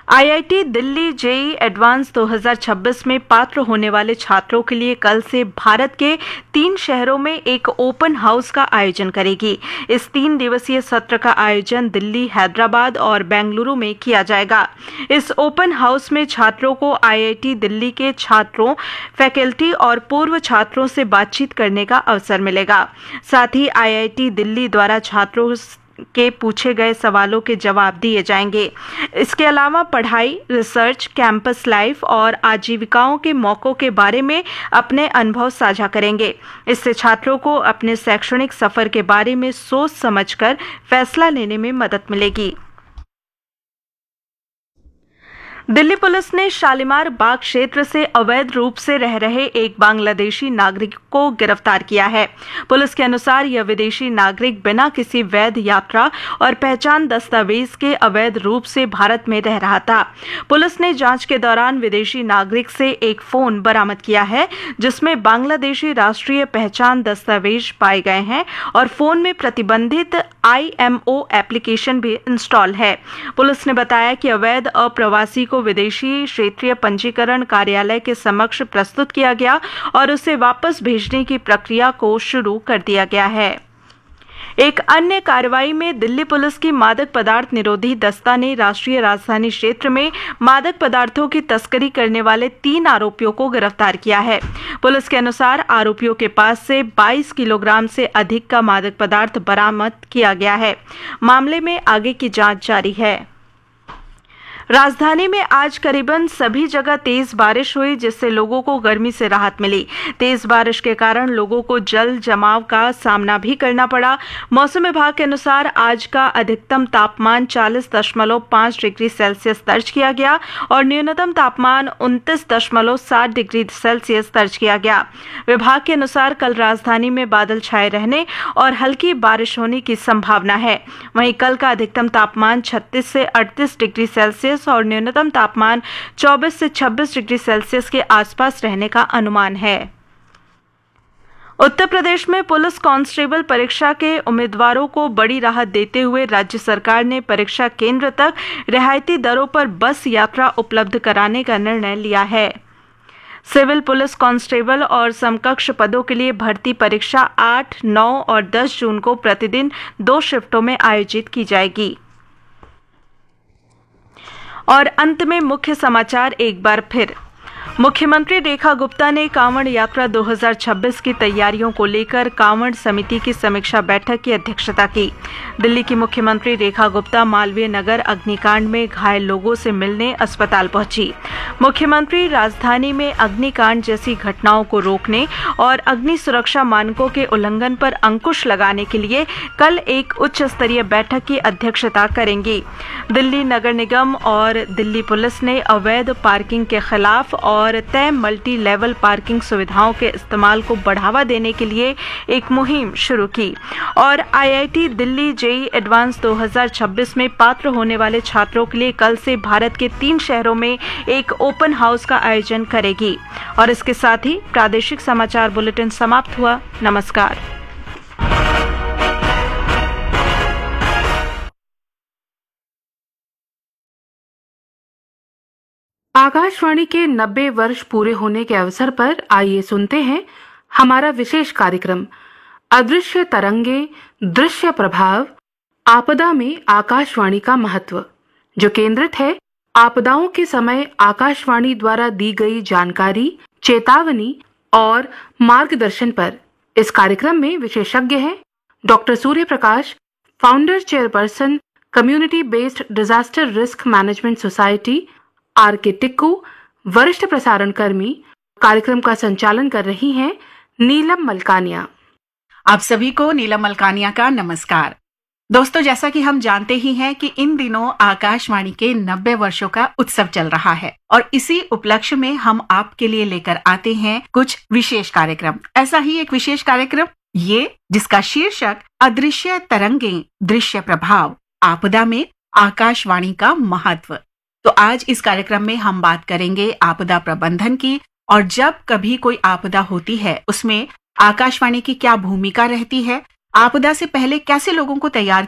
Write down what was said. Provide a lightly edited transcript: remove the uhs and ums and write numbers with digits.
IIT Delhi JEE advance 2026 में पात्र होने वाले छात्रों के लिए कल से भारत के 3 शहरों में एक ओपन हाउस का आयोजन करेगी। इस 3 दिवसीय सत्र का आयोजन दिल्ली, हैदराबाद और बेंगलुरु में किया जाएगा। इस ओपन हाउस में छात्रों को आईआईटी दिल्ली के छात्रों, फैकल्टी और पूर्व छात्रों से बातचीत करने का अवसर मिलेगा। साथ ही आईआईटी दिल्ली द्वारा छात्रों के पूछे गए सवालों के जवाब दिए जाएंगे। इसके अलावा पढ़ाई, रिसर्च, कैंपस लाइफ और आजीविकाओं के मौकों के बारे में अपने अनुभव साझा करेंगे। इससे छात्रों को अपने शैक्षणिक सफर के बारे में सोच समझकर फैसला लेने में मदद मिलेगी। दिल्ली पुलिस ने शालीमार बाग क्षेत्र से अवैध रूप से रह रहे एक बांग्लादेशी नागरिक को गिरफ्तार किया है। पुलिस के अनुसार यह विदेशी नागरिक बिना किसी वैध यात्रा और पहचान दस्तावेज के अवैध रूप से भारत में रह रहा था। पुलिस ने जांच के दौरान विदेशी नागरिक से एक फोन बरामद किया है जिसमें बांग्लादेशी राष्ट्रीय पहचान दस्तावेज पाए गए हैं और फोन में प्रतिबंधित IMO एप्लीकेशन भी इंस्टॉल है। पुलिस ने बताया कि अवैध अप्रवासी को विदेशी क्षेत्रीय पंजीकरण कार्यालय के समक्ष प्रस्तुत किया गया और उसे वापस भेजने की प्रक्रिया को शुरू कर दिया गया है। एक अन्य कार्रवाई में दिल्ली पुलिस की मादक पदार्थ निरोधी दस्ता ने राष्ट्रीय राजधानी क्षेत्र में मादक पदार्थों की तस्करी करने वाले 3 आरोपियों को गिरफ्तार किया है। पुलिस के अनुसार आरोपियों के पास से 22 किलोग्राम से अधिक का मादक पदार्थ बरामद किया गया है। मामले में आगे की जांच जारी है। राजधानी में आज करीबन सभी जगह तेज बारिश हुई जिससे लोगों को गर्मी से राहत मिली। तेज बारिश के कारण लोगों को जल जमाव का सामना भी करना पड़ा। मौसम विभाग के अनुसार आज का अधिकतम तापमान 40.5 डिग्री सेल्सियस दर्ज किया गया और न्यूनतम तापमान 29.7 डिग्री सेल्सियस दर्ज किया गया। विभाग के अनुसार कल राजधानी में बादल छाए रहने और हल्की बारिश होने की संभावना है। वहीं कल का अधिकतम तापमान 36 से 38 डिग्री सेल्सियस और न्यूनतम तापमान 24 से 26 डिग्री सेल्सियस के आसपास रहने का अनुमान है। उत्तर प्रदेश में पुलिस कांस्टेबल परीक्षा के उम्मीदवारों को बड़ी राहत देते हुए राज्य सरकार ने परीक्षा केंद्र तक रियायती दरों पर बस यात्रा उपलब्ध कराने का निर्णय लिया है। सिविल पुलिस कांस्टेबल और समकक्ष पदों के लिए भर्ती परीक्षा 8, 9 और 10 जून को प्रतिदिन 2 शिफ्टों में आयोजित की जाएगी। और अंत में मुख्य समाचार एक बार फिर। मुख्यमंत्री रेखा गुप्ता ने कांवड़ यात्रा 2026 की तैयारियों को लेकर कांवड़ समिति की समीक्षा बैठक की अध्यक्षता की। दिल्ली की मुख्यमंत्री रेखा गुप्ता मालवीय नगर अग्निकांड में घायल लोगों से मिलने अस्पताल पहुंची। मुख्यमंत्री राजधानी में अग्निकांड जैसी घटनाओं को रोकने और अग्नि सुरक्षा मानकों के उल्लंघन पर अंकुश लगाने के लिए कल एक उच्च स्तरीय बैठक की अध्यक्षता करेंगी। दिल्ली नगर निगम और दिल्ली पुलिस ने अवैध पार्किंग के खिलाफ और तय मल्टी लेवल पार्किंग सुविधाओं के इस्तेमाल को बढ़ावा देने के लिए एक मुहिम शुरू की। और आईआईटी दिल्ली जेईई एडवांस 2026 में पात्र होने वाले छात्रों के लिए कल से भारत के 3 शहरों में एक ओपन हाउस का आयोजन करेगी। और इसके साथ ही प्रादेशिक समाचार बुलेटिन समाप्त हुआ। नमस्कार। आकाशवाणी के 90 वर्ष पूरे होने के अवसर पर आइए सुनते हैं हमारा विशेष कार्यक्रम अदृश्य तरंगे दृश्य प्रभाव, आपदा में आकाशवाणी का महत्व, जो केंद्रित है आपदाओं के समय आकाशवाणी द्वारा दी गई जानकारी, चेतावनी और मार्गदर्शन पर। इस कार्यक्रम में विशेषज्ञ हैं doctor Surya Prakash, founder chairperson community based disaster risk management society, RK Tikku, वरिष्ठ प्रसारण कर्मी। कार्यक्रम का संचालन कर रही हैं नीलम मलकानिया। आप सभी को नीलम मलकानिया का नमस्कार। दोस्तों, जैसा कि हम जानते ही हैं कि इन दिनों आकाशवाणी के 90 वर्षों का उत्सव चल रहा है और इसी उपलक्ष्य में हम आपके लिए लेकर आते हैं कुछ विशेष कार्यक्रम। ऐसा ही एक विशेष कार्यक्रम ये, जिसका शीर्षक अदृश्य तरंगे दृश्य प्रभाव, आपदा में आकाशवाणी का महत्व। तो आज इस कार्यक्रम में हम बात करेंगे आपदा प्रबंधन की, और जब कभी कोई आपदा होती है उसमें आकाशवाणी की क्या भूमिका रहती है, आपदा से पहले कैसे लोगों को तैयार